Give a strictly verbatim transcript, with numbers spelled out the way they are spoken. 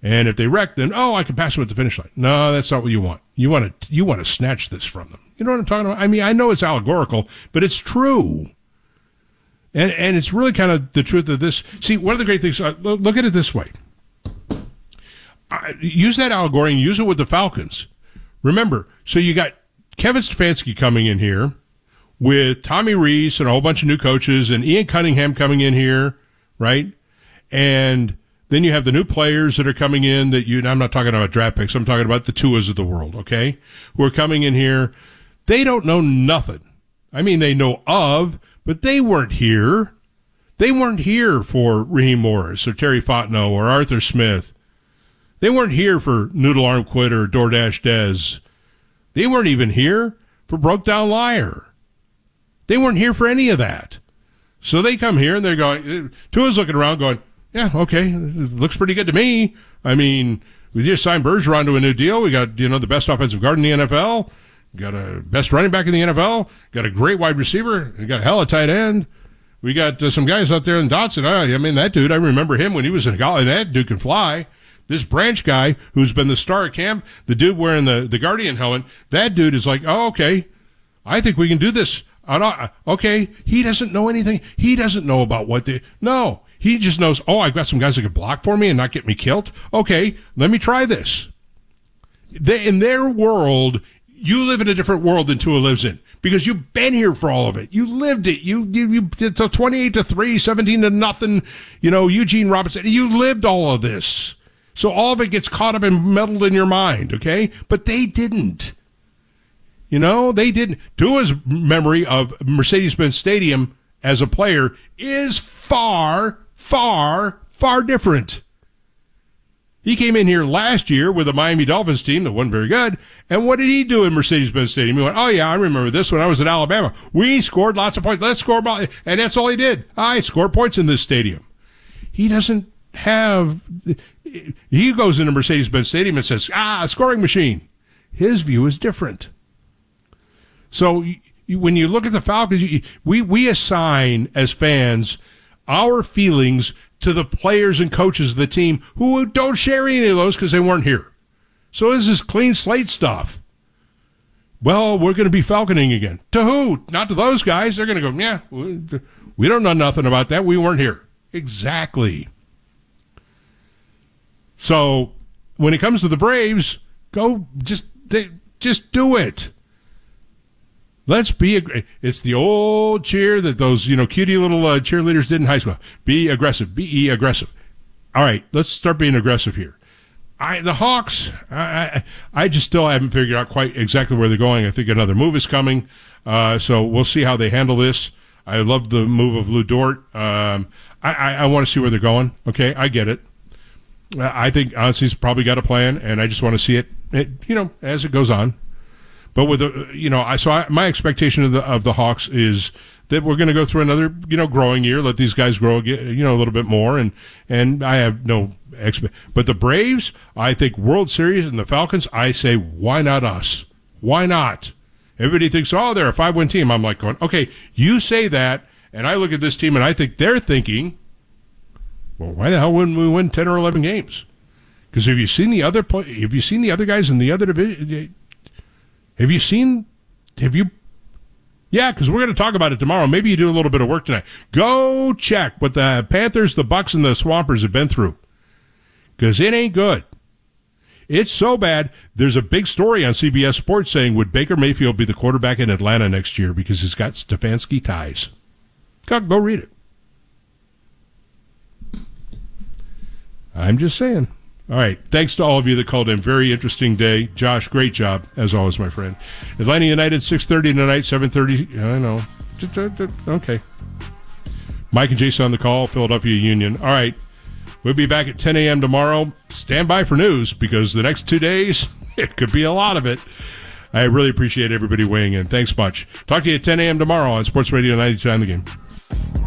And if they wreck, then, oh, I can pass them at the finish line. No, that's not what you want. You want to, you want to snatch this from them. You know what I'm talking about? I mean, I know it's allegorical, but it's true. And and it's really kind of the truth of this. See, one of the great things, uh, look at it this way. I, use that allegory and use it with the Falcons. Remember, so you got Kevin Stefanski coming in here with Tommy Rees and a whole bunch of new coaches and Ian Cunningham coming in here, right? And then you have the new players that are coming in that you, and I'm not talking about draft picks, I'm talking about the Tuas of the world, okay? Who are coming in here. They don't know nothing. I mean, they know of, but they weren't here. They weren't here for Raheem Morris or Terry Fontenot or Arthur Smith. They weren't here for Noodle Armquist or DoorDash Dez. They weren't even here for Broke Down Liar. They weren't here for any of that. So they come here and they're going, Tua's looking around going, yeah, okay, it looks pretty good to me. I mean, we just signed Bergeron to a new deal. We got, you know, the best offensive guard in the N F L. Got a best running back in the N F L. Got a great wide receiver. We got a hell of a tight end. We got uh, some guys out there in Dotson. Oh, I mean, that dude, I remember him when he was in college. That dude can fly. This Branch guy who's been the star at camp, the dude wearing the, the Guardian helmet, that dude is like, oh, okay, I think we can do this. Okay, he doesn't know anything. He doesn't know about what they, no, he just knows, oh, I've got some guys that can block for me and not get me killed. Okay, let me try this. They, in their world, you live in a different world than Tua lives in because you've been here for all of it. You lived it. You, you, you, it's a twenty-eight to three, seventeen to nothing, you know, Eugene Robinson. You lived all of this. So all of it gets caught up and meddled in your mind, okay? But they didn't. You know, they didn't. Tua's memory of Mercedes-Benz Stadium as a player is far, far, far different. He came in here last year with a Miami Dolphins team that wasn't very good, and what did he do in Mercedes-Benz Stadium? He went, oh, yeah, I remember this when I was at Alabama. We scored lots of points. Let's score, and that's all he did. I scored points in this stadium. He doesn't have... He goes into Mercedes-Benz Stadium and says, ah, a scoring machine. His view is different. So you, when you look at the Falcons, you, we, we assign, as fans, our feelings to the players and coaches of the team who don't share any of those because they weren't here. So this is clean slate stuff. Well, we're going to be falconing again. To who? Not to those guys. They're going to go, yeah, we, we don't know nothing about that. We weren't here. Exactly. So when it comes to the Braves, go just they, just do it. Let's be ag- it's the old cheer that those, you know, cutie little uh, cheerleaders did in high school. Be aggressive. Be aggressive. All right, let's start being aggressive here. I the Hawks, I, I I just still haven't figured out quite exactly where they're going. I think another move is coming. Uh, so we'll see how they handle this. I love the move of Lou Dort. Um, I, I, I want to see where they're going. Okay, I get it. I think, honestly, he's probably got a plan, and I just want to see it, it you know, as it goes on. But with the, you know, I so I, my expectation of the of the Hawks is that we're going to go through another, you know, growing year. Let these guys grow, you know, a little bit more, and and I have no expect. But the Braves, I think World Series and the Falcons, I say, why not us? Why not? Everybody thinks, oh, they're a five-win team. I'm like going, okay, you say that, and I look at this team, and I think they're thinking, well, why the hell wouldn't we win ten or eleven games? Because have you seen the other play? Have you seen the other guys in the other division? Have you seen? Have you? Yeah, because we're going to talk about it tomorrow. Maybe you do a little bit of work tonight. Go check what the Panthers, the Bucks, and the Swampers have been through. Because it ain't good. It's so bad. There's a big story on C B S Sports saying, would Baker Mayfield be the quarterback in Atlanta next year because he's got Stefanski ties? Go, go read it. I'm just saying. All right. Thanks to all of you that called in. Very interesting day. Josh, great job, as always, my friend. Atlanta United, six thirty tonight, seven thirty. I know. Okay. Mike and Jason on the call, Philadelphia Union. All right. We'll be back at ten a.m. tomorrow. Stand by for news because the next two days, it could be a lot of it. I really appreciate everybody weighing in. Thanks much. Talk to you at ten a.m. tomorrow on Sports Radio ninety-two on the Game.